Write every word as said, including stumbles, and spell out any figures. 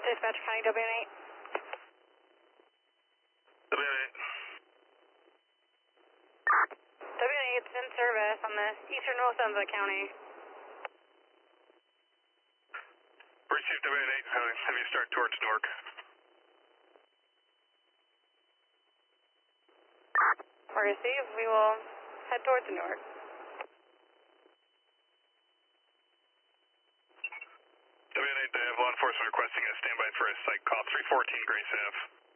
Dispatch County W eight. W eight. W eight's in service on the eastern north end of the county. Received W eight, have you start towards Newark. Received, we will head towards Newark. W eight, they have law enforcement requesting a standby for a site call three fourteen Grace Ave.